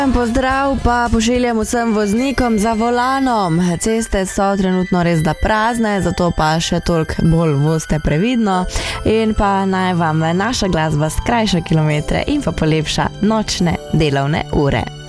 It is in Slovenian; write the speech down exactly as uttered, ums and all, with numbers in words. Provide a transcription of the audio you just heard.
Pozdrav pa pošiljam vsem voznikom za volanom. Ceste so trenutno res da prazne, zato pa še toliko bolj vozite previdno in pa naj vam naša glasba skrajša kilometre in pa polepša nočne delovne ure.